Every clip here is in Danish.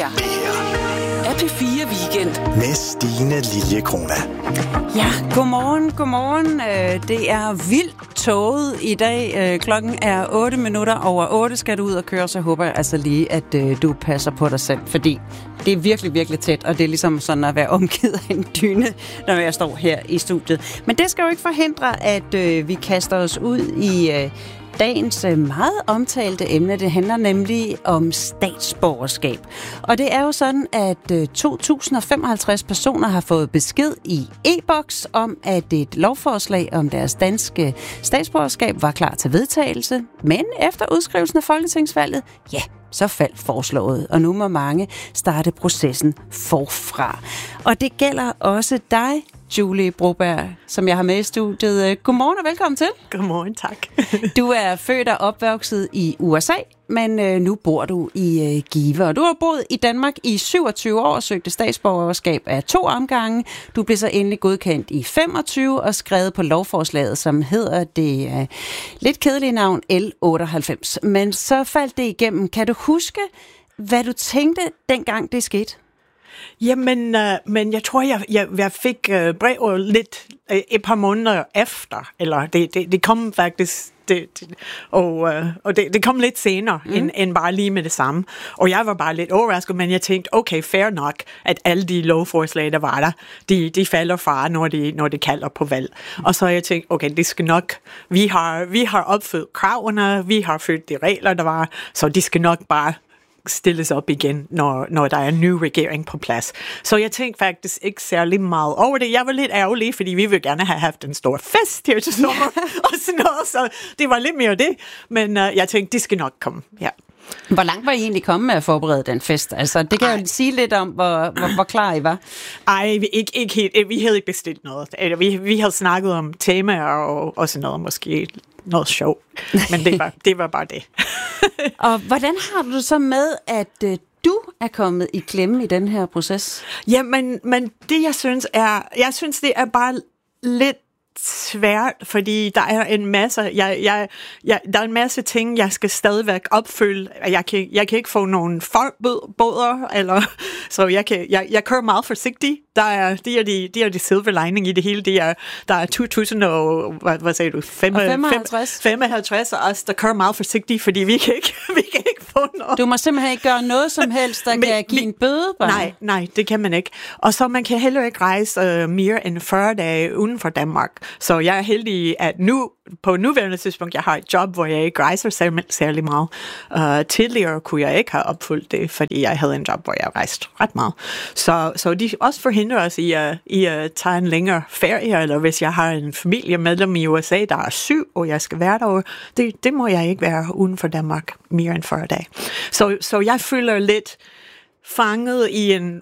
her er P4 Weekend med Stine Liljekrona. Ja, godmorgen. Det er vildt tåget i dag. Klokken er 8:08 skal du ud og køre, så håber jeg altså lige, at du passer på dig selv, fordi det er virkelig, virkelig tæt, og det er ligesom sådan at være omgivet af en dyne, når jeg står her i studiet. Men det skal jo ikke forhindre, at vi kaster os ud i dagens meget omtalte emne. Det handler nemlig om statsborgerskab. Og det er jo sådan, at 2055 personer har fået besked i e-boks om, at et lovforslag om deres danske statsborgerskab var klar til vedtagelse. Men efter udskrivelsen af folketingsvalget, ja, så faldt forslaget, og nu må mange starte processen forfra. Og det gælder også dig, Julie Broberg, som jeg har med i studiet. Godmorgen og velkommen til. Godmorgen, tak. Du er født og opvokset i USA, men nu bor du i Give. Og du har boet i Danmark i 27 år og søgte statsborgerskab af 2 omgange. Du blev så endelig godkendt i 25 og skrevet på lovforslaget, som hedder det lidt kedelige navn L98. Men så faldt det igennem. Kan du huske, hvad du tænkte, dengang det skete? Jamen, men jeg tror, jeg fik brevet lidt et par måneder efter, eller det kom faktisk, det kom lidt senere, end bare lige med det samme. Og jeg var bare lidt overrasket, men jeg tænkte, okay, fair nok, at alle de lovforslag, der var der, de falder fra, når de kalder på valg. Og så jeg tænkte, okay, det skal nok, vi har opfyldt kravene, vi har fyldt de regler, der var, så de skal nok bare stilles op igen, når der er en ny regering på plads. Så jeg tænkte faktisk ikke særlig meget over det. Jeg var lidt ærgerlig, fordi vi ville gerne have haft en stor fest her til sommer, og sådan noget, så det var lidt mere det. Men jeg tænkte, det skal nok komme, ja. Hvor langt var I egentlig kommet med at forberede den fest? Altså, det kan jo sige lidt om, hvor klar I var. Ej, ikke helt. Vi havde ikke bestilt noget. Vi havde snakket om temaer og sådan noget, måske noget sjov. Men det var bare det. Og hvordan har du så med, at du er kommet i klemme i den her proces? Ja, men det jeg synes det er bare lidt svært, fordi der er en masse, der er en masse ting, jeg skal stadigvæk opfylde. Jeg kan ikke få nogen forbøder, eller så jeg kører meget forsigtigt. Det er de silver lining i det hele. Der er 2000 og hvad sagde du? 55 og os, der kører meget forsigtigt, fordi vi kan ikke få noget. Du må simpelthen ikke gøre noget som helst, der kan give en bøde. Nej, det kan man ikke. Og så man kan heller ikke rejse mere end 40 dage uden for Danmark. Så jeg er heldig, at på nuværende tidspunkt, jeg har et job, hvor jeg ikke rejser særlig meget. Tidligere kunne jeg ikke have opfyldt det, fordi jeg havde en job, hvor jeg rejste ret meget. Så de også forhindrer os i at tage en længere ferie, eller hvis jeg har en familiemedlem i USA, der er syg, og jeg skal være derovre, det må jeg ikke være uden for Danmark mere end 40 dage. Så jeg føler lidt fanget i en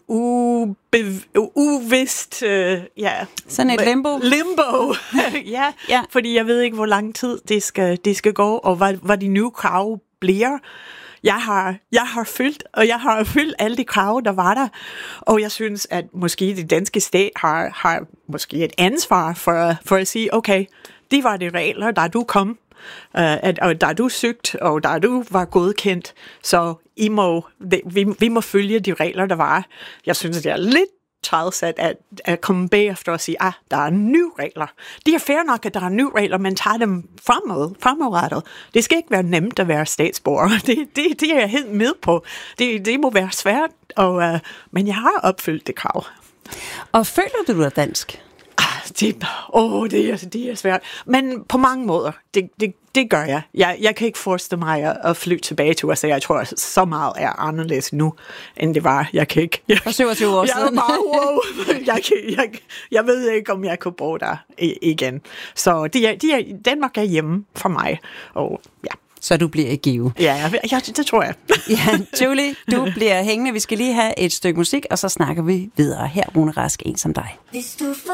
uvist, sådan et limbo. ja, fordi jeg ved ikke, hvor lang tid det skal gå, og hvad de nye krav bliver. Jeg har fyldt alle de krav, der var der, og jeg synes, at måske det danske stat har måske et ansvar for at sige, okay, de var de regler, da du kom, og da du søgte, og da du var godkendt, så vi må følge de regler, der var. Jeg synes, det er lidt træls at komme bagefter og sige, der er nye regler. Det er fair nok, at der er nye regler, men tager dem fremadrettet. Det skal ikke være nemt at være statsborger. Det er jeg helt med på. Det må være svært, men jeg har opfyldt det krav. Og føler du dig dansk? Det er svært. Men på mange måder, det gør jeg. Jeg kan ikke forestille mig at flytte tilbage til USA. Jeg tror, så meget er anderledes nu, end det var. Jeg kan ikke. For 27 år siden. Jeg ved ikke, om jeg kunne bo der igen. Så Danmark er hjemme for mig. Og ja. Så du bliver i Give. Ja, det tror jeg. Ja, Julie, du bliver hængende. Vi skal lige have et stykke musik, og så snakker vi videre. Her, Rune Rask, en som dig.